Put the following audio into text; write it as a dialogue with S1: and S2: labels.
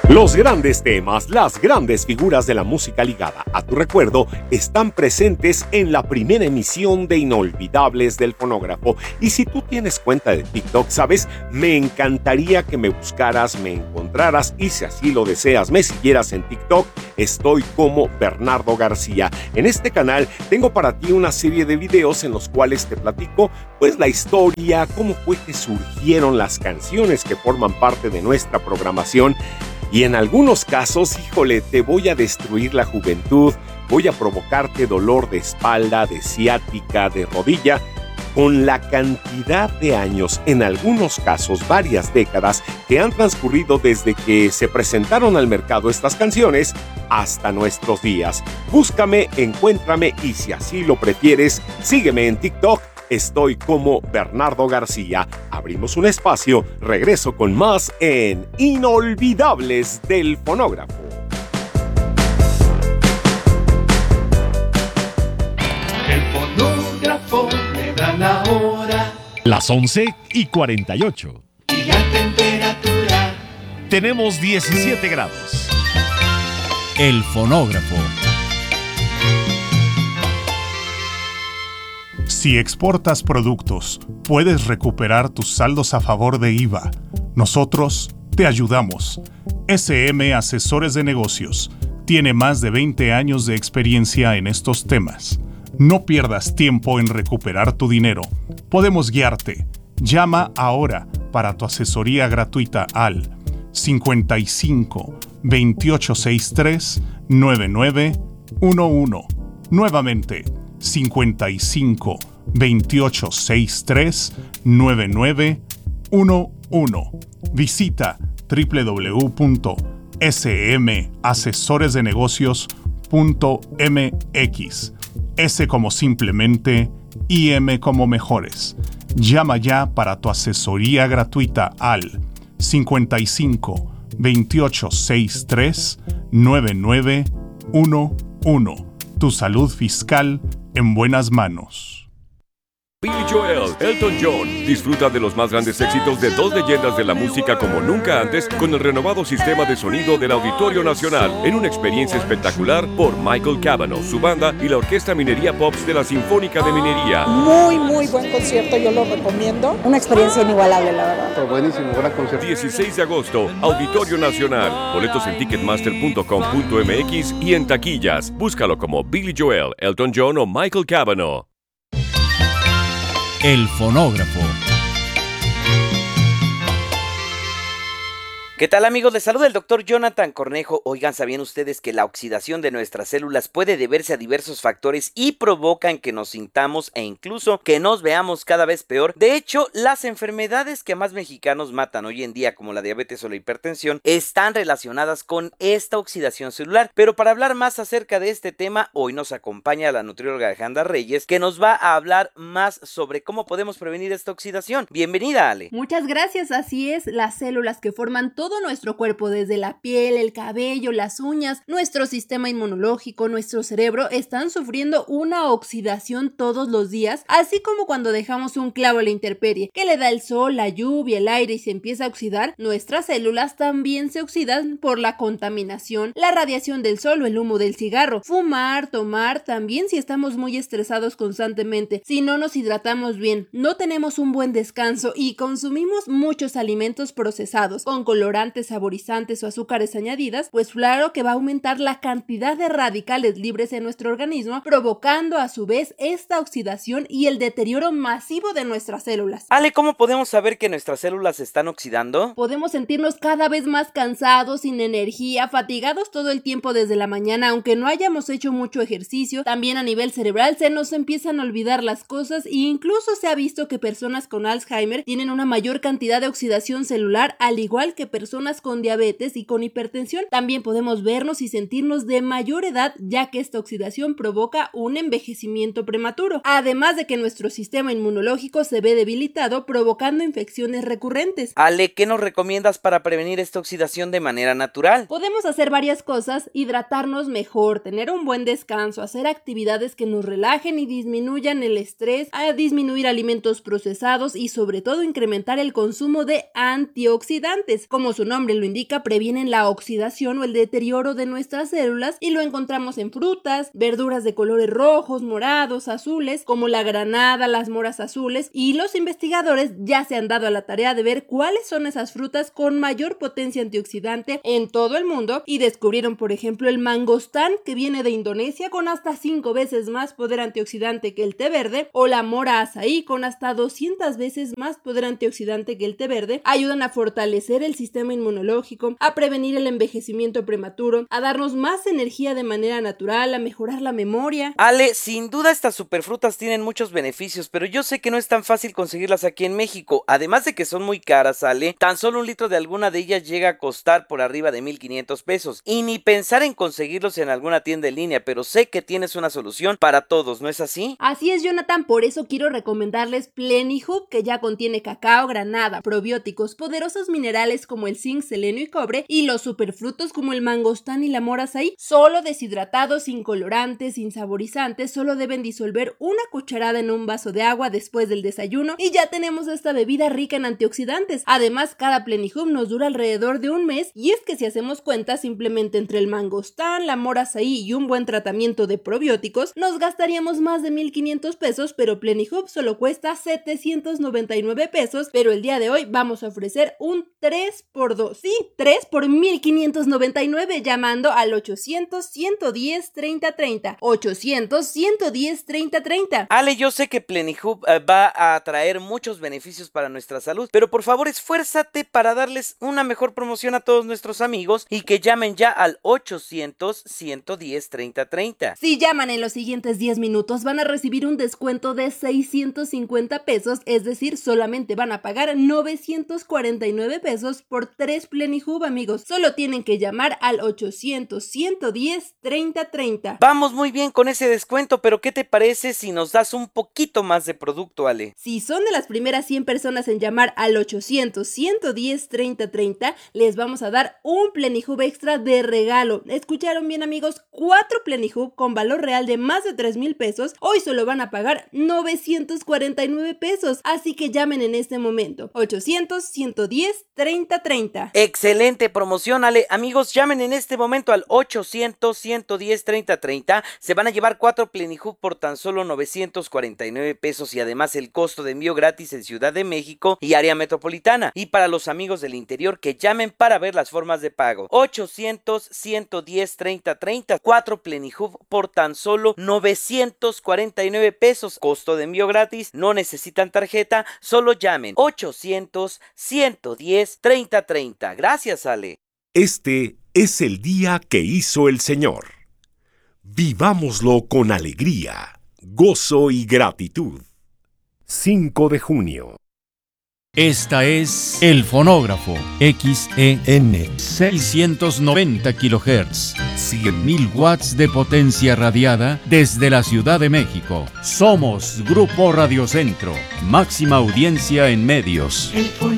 S1: Los grandes temas, las grandes figuras de la música ligada a tu recuerdo están presentes en la primera emisión de Inolvidables del Fonógrafo. Y si tú tienes cuenta de TikTok, sabes, me encantaría que me buscaras, me encontraras y si así lo deseas, me siguieras en TikTok. Estoy como Bernardo García. En este canal tengo para ti una serie de videos en los cuales te platico pues la historia, cómo fue que surgieron las canciones que forman parte de nuestra programación. Y en algunos casos, híjole, te voy a destruir la juventud, voy a provocarte dolor de espalda, de ciática, de rodilla, con la cantidad de años, en algunos casos varias décadas, que han transcurrido desde que se presentaron al mercado estas canciones hasta nuestros días. Búscame, encuéntrame y si así lo prefieres, sígueme en TikTok. Estoy como Bernardo García. Abrimos un espacio, regreso con más en Inolvidables del Fonógrafo.
S2: El fonógrafo me da la hora.
S3: Las 11:48.
S2: Y la temperatura.
S3: Tenemos 17 grados.
S4: El fonógrafo.
S5: Si exportas productos, puedes recuperar tus saldos a favor de IVA. Nosotros te ayudamos. SM Asesores de Negocios tiene más de 20 años de experiencia en estos temas. No pierdas tiempo en recuperar tu dinero. Podemos guiarte. Llama ahora para tu asesoría gratuita al 55 2863 9911. Nuevamente, 55 2863 9911. Visita www.smasesoresdenegocios.mx. S como simplemente y M como mejores. Llama ya para tu asesoría gratuita al 55 2863 9911. Tu salud fiscal en buenas manos.
S6: Billy Joel, Elton John. Disfruta de los más grandes éxitos de dos leyendas de la música como nunca antes con el renovado sistema de sonido del Auditorio Nacional en una experiencia espectacular por Michael Cavanaugh, su banda y la Orquesta Minería Pops de la Sinfónica de Minería.
S7: Muy buen concierto, yo lo recomiendo. Una experiencia inigualable, la verdad.
S8: Fue buenísimo, gran concierto.
S6: 16 de agosto, Auditorio Nacional. Boletos en ticketmaster.com.mx y en taquillas. Búscalo como Billy Joel, Elton John o Michael Cavanaugh.
S4: El fonógrafo.
S9: ¿Qué tal, amigos? Les saluda el doctor Jonathan Cornejo. Oigan, ¿sabían ustedes que la oxidación de nuestras células puede deberse a diversos factores y provocan que nos sintamos e incluso que nos veamos cada vez peor? De hecho, las enfermedades que más mexicanos matan hoy en día, como la diabetes o la hipertensión, están relacionadas con esta oxidación celular. Pero para hablar más acerca de este tema, hoy nos acompaña la nutrióloga Alejandra Reyes, que nos va a hablar más sobre cómo podemos prevenir esta oxidación. Bienvenida, Ale.
S10: Muchas gracias. Así es, las células que forman todo nuestro cuerpo, desde la piel, el cabello, las uñas, nuestro sistema inmunológico, nuestro cerebro, están sufriendo una oxidación todos los días, así como cuando dejamos un clavo a la intemperie, que le da el sol, la lluvia, el aire y se empieza a oxidar. Nuestras células también se oxidan por la contaminación, la radiación del sol o el humo del cigarro, fumar, tomar, también si estamos muy estresados constantemente, si no nos hidratamos bien, no tenemos un buen descanso y consumimos muchos alimentos procesados con colorantes, saborizantes o azúcares añadidas, pues claro que va a aumentar la cantidad de radicales libres en nuestro organismo, provocando a su vez esta oxidación y el deterioro masivo de nuestras células.
S9: Ale, ¿cómo podemos saber que nuestras células se están oxidando?
S10: Podemos sentirnos cada vez más cansados, sin energía, fatigados todo el tiempo desde la mañana, aunque no hayamos hecho mucho ejercicio. También a nivel cerebral se nos empiezan a olvidar las cosas e incluso se ha visto que personas con Alzheimer tienen una mayor cantidad de oxidación celular, al igual que personas con diabetes y con hipertensión. También podemos vernos y sentirnos de mayor edad, ya que esta oxidación provoca un envejecimiento prematuro, además de que nuestro sistema inmunológico se ve debilitado, provocando infecciones recurrentes.
S9: Ale, ¿qué nos recomiendas para prevenir esta oxidación de manera natural?
S10: Podemos hacer varias cosas: hidratarnos mejor, tener un buen descanso, hacer actividades que nos relajen y disminuyan el estrés, a disminuir alimentos procesados y sobre todo incrementar el consumo de antioxidantes, como su nombre lo indica, previenen la oxidación o el deterioro de nuestras células y lo encontramos en frutas, verduras de colores rojos, morados, azules, como la granada, las moras azules, y los investigadores ya se han dado a la tarea de ver cuáles son esas frutas con mayor potencia antioxidante en todo el mundo y descubrieron, por ejemplo, el mangostán, que viene de Indonesia, con hasta 5 veces más poder antioxidante que el té verde, o la mora azaí, con hasta 200 veces más poder antioxidante que el té verde. Ayudan a fortalecer el sistema inmunológico, a prevenir el envejecimiento prematuro, a darnos más energía de manera natural, a mejorar la memoria.
S9: Ale, sin duda estas superfrutas tienen muchos beneficios, pero yo sé que no es tan fácil conseguirlas aquí en México. Además de que son muy caras, Ale, tan solo un litro de alguna de ellas llega a costar por arriba de 1,500 pesos. Y ni pensar en conseguirlos en alguna tienda en línea, pero sé que tienes una solución para todos, ¿no es así?
S10: Así es, Jonathan, por eso quiero recomendarles Plenihub, que ya contiene cacao, granada, probióticos, poderosos minerales como el zinc, selenio y cobre, y los superfrutos como el mangostán y la mora azaí, solo deshidratados, sin colorantes, sin saborizantes. Solo deben disolver una cucharada en un vaso de agua después del desayuno y ya tenemos esta bebida rica en antioxidantes. Además, cada Plenihub nos dura alrededor de un mes, y es que si hacemos cuenta, simplemente entre el mangostán, la mora azaí y un buen tratamiento de probióticos, nos gastaríamos más de 1,500 pesos, pero Plenihub solo cuesta 799 pesos, pero el día de hoy vamos a ofrecer un 3x2, sí, 3 por 1,599, llamando al 800-110-3030, 800-110-3030.
S9: Ale, yo sé que Plenihub va a traer muchos beneficios para nuestra salud, pero por favor esfuérzate para darles una mejor promoción a todos nuestros amigos y que llamen ya al 800-110-3030.
S10: Si llaman en los siguientes 10 minutos van a recibir un descuento de 650 pesos, es decir, solamente van a pagar 949 pesos por 3 Plenihub, amigos. Solo tienen que llamar al 800-110-3030.
S9: Vamos muy bien con ese descuento, pero ¿qué te parece si nos das un poquito más de producto, Ale?
S10: Si son de las primeras 100 personas en llamar al 800-110-3030, les vamos a dar un Plenihub extra de regalo. ¿Escucharon bien, amigos? 4 Plenihub con valor real de más de 3,000 pesos. Hoy solo van a pagar 949 pesos. Así que llamen en este momento. 800-110-3030.
S9: Excelente promoción, Ale. Amigos, llamen en este momento al 800-110-3030. Se van a llevar 4 Plenihub por tan solo 949 pesos y además el costo de envío gratis en Ciudad de México y área metropolitana. Y para los amigos del interior, que llamen para ver las formas de pago. 800-110-3030. 4 Plenihub por tan solo 949 pesos. Costo de envío gratis. No necesitan tarjeta. Solo llamen. 800-110-3030. Gracias, Ale.
S1: Este es el día que hizo el Señor. Vivámoslo con alegría, gozo y gratitud. 5 de junio.
S4: Esta es El Fonógrafo, XEN, 690 kHz, 100.000 watts de potencia radiada desde la Ciudad de México. Somos Grupo Radio Centro, máxima audiencia en medios.
S2: El